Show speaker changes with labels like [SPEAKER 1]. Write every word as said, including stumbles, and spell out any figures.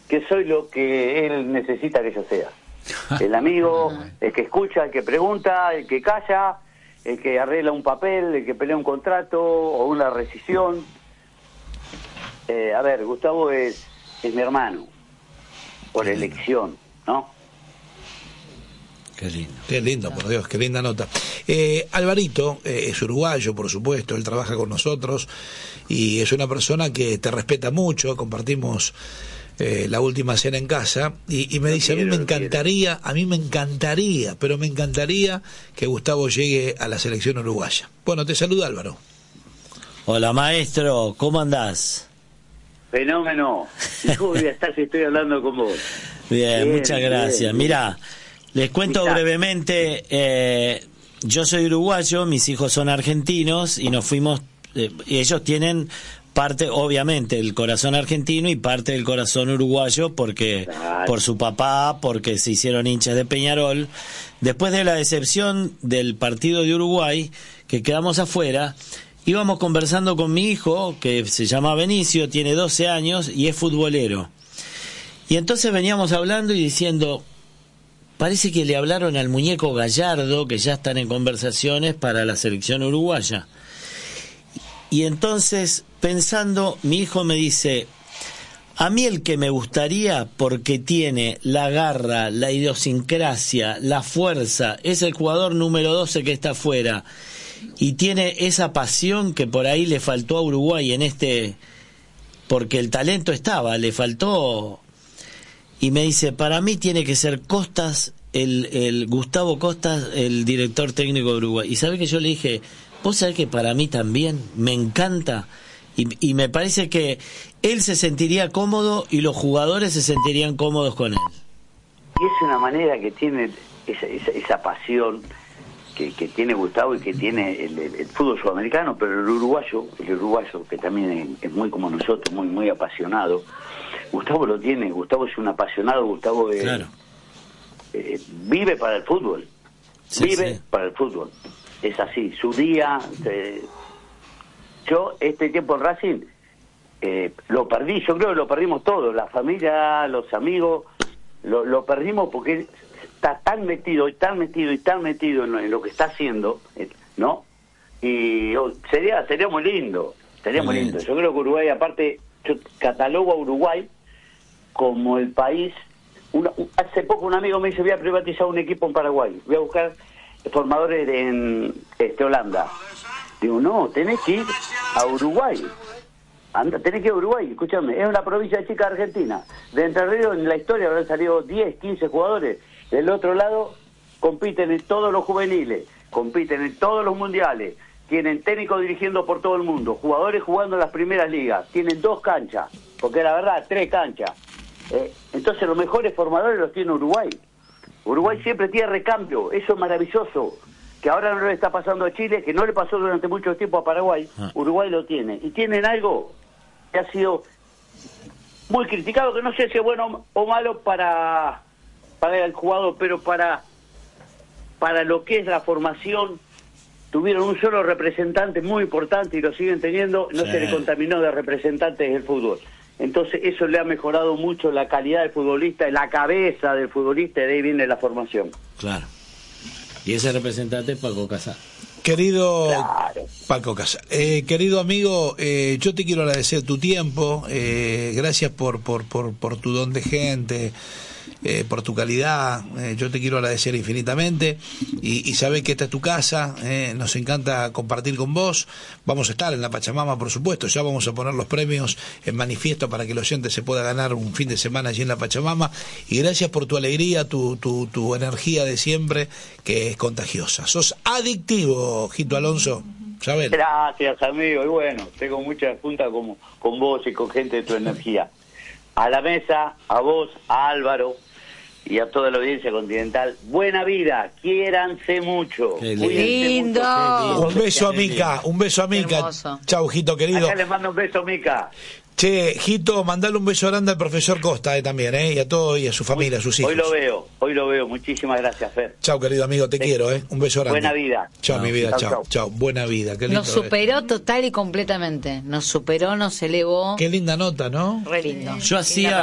[SPEAKER 1] que soy lo que él necesita que yo sea. El amigo, el que escucha, el que pregunta, el que calla, el que arregla un papel, el que pelea un contrato o una rescisión. Eh, a ver, Gustavo es, es mi hermano, por elección, ¿no?
[SPEAKER 2] Qué lindo. Qué lindo, por Dios, qué linda nota. Eh, Alvarito eh, es uruguayo, por supuesto, él trabaja con nosotros y es una persona que te respeta mucho, compartimos eh, la última cena en casa y, y me dice, a mí me encantaría, a mí me encantaría, pero me encantaría que Gustavo llegue a la selección uruguaya. Bueno, te saluda Álvaro.
[SPEAKER 3] Hola maestro, ¿cómo andás?
[SPEAKER 1] Fenómeno. ¿Cómo voy a estar si estoy hablando con vos?
[SPEAKER 3] Bien, bien muchas gracias. Bien, Mirá, les cuento Mirá. brevemente, eh, yo soy uruguayo, mis hijos son argentinos y nos fuimos, eh, ellos tienen parte, obviamente, el corazón argentino y parte del corazón uruguayo porque claro. por su papá, porque se hicieron hinchas de Peñarol. Después de la decepción del partido de Uruguay, que quedamos afuera, íbamos conversando con mi hijo, que se llama Benicio, tiene doce años y es futbolero. Y entonces veníamos hablando y diciendo, parece que le hablaron al muñeco Gallardo, que ya están en conversaciones para la selección uruguaya. Y entonces, pensando, mi hijo me dice, a mí el que me gustaría, porque tiene la garra, la idiosincrasia, la fuerza, es el jugador número doce que está afuera, y tiene esa pasión que por ahí le faltó a Uruguay en este, porque el talento estaba, le faltó, y me dice, para mí tiene que ser Costas, el, el Gustavo Costas, el director técnico de Uruguay. Y sabe que yo le dije, vos sabés que para mí también, me encanta, y, y me parece que él se sentiría cómodo y los jugadores se sentirían cómodos con él.
[SPEAKER 1] Y es una manera que tiene esa, esa, esa pasión Que, que tiene Gustavo y que tiene el, el, el fútbol sudamericano, pero el uruguayo, el uruguayo que también es, es muy como nosotros, muy muy apasionado. Gustavo lo tiene, Gustavo es un apasionado, Gustavo eh,
[SPEAKER 3] claro.
[SPEAKER 1] eh, vive para el fútbol,
[SPEAKER 3] sí,
[SPEAKER 1] vive
[SPEAKER 3] sí.
[SPEAKER 1] para el fútbol, es así, su día. Eh, yo este tiempo en Racing eh, lo perdí, yo creo que lo perdimos todos, la familia, los amigos, lo, lo perdimos porque está tan metido y tan metido y tan metido en lo, en lo que está haciendo, ¿no? Y oh, sería sería muy lindo, sería muy lindo. Yo creo que Uruguay, aparte, yo catalogo a Uruguay como el país. Una, hace poco un amigo me dice, voy a privatizar un equipo en Paraguay, voy a buscar formadores de, en este, Holanda. Digo, no, tenés que ir a Uruguay. Anda, tenés que ir a Uruguay, escúchame, es una provincia chica de Argentina. De Entre Ríos en la historia habrán salido diez, quince jugadores. Del otro lado, compiten en todos los juveniles, compiten en todos los mundiales, tienen técnicos dirigiendo por todo el mundo, jugadores jugando en las primeras ligas, tienen dos canchas, porque la verdad, tres canchas. Eh, entonces los mejores formadores los tiene Uruguay. Uruguay siempre tiene recambio, eso es maravilloso, que ahora no le está pasando a Chile, que no le pasó durante mucho tiempo a Paraguay. Uruguay lo tiene, y tienen algo que ha sido muy criticado, que no sé si es bueno o malo para... para el jugador, pero para para lo que es la formación tuvieron un solo representante muy importante y lo siguen teniendo, no sí. se le contaminó de representantes del fútbol. Entonces eso le ha mejorado mucho la calidad del futbolista, la cabeza del futbolista, y de ahí viene la formación.
[SPEAKER 3] Claro. Y ese representante es Paco Casal.
[SPEAKER 2] Querido
[SPEAKER 1] claro.
[SPEAKER 2] Paco Casal, eh, querido amigo, eh, yo te quiero agradecer tu tiempo, eh, gracias por, por, por, por tu don de gente, Eh, por tu calidad, eh, yo te quiero agradecer infinitamente y, y sabés que esta es tu casa, eh, nos encanta compartir con vos, vamos a estar en la Pachamama por supuesto, ya vamos a poner los premios en manifiesto para que el oyente se pueda ganar un fin de semana allí en la Pachamama, y gracias por tu alegría, tu, tu, tu energía de siempre, que es contagiosa. Sos adictivo, Jito Alonso. ¿Sabes?
[SPEAKER 1] Gracias, amigo, y bueno, tengo mucha junta con, con vos y con gente de tu energía. A la mesa, a vos, a Álvaro y a toda la audiencia continental, buena vida, quiéranse mucho.
[SPEAKER 4] Qué lindo.
[SPEAKER 2] Mucho. Un beso a Mica, un beso a Mica. Chau, Jito querido.
[SPEAKER 1] Acá les mando un beso, Mica.
[SPEAKER 2] Che, Jito, mandale un beso grande al profesor Costa eh, también, eh, y a todo, y a su familia, a sus hijos.
[SPEAKER 1] Hoy lo veo, hoy lo veo. Muchísimas gracias, Fer.
[SPEAKER 2] Chau, querido amigo, te sí. quiero, eh. Un beso grande.
[SPEAKER 1] Buena vida.
[SPEAKER 2] Chau, no, mi vida, chau, chau, chau. Buena vida, qué lindo.
[SPEAKER 4] Nos superó es. total y completamente. Nos superó, nos elevó.
[SPEAKER 2] Qué linda nota, ¿no?
[SPEAKER 4] Re lindo.
[SPEAKER 3] Yo hacía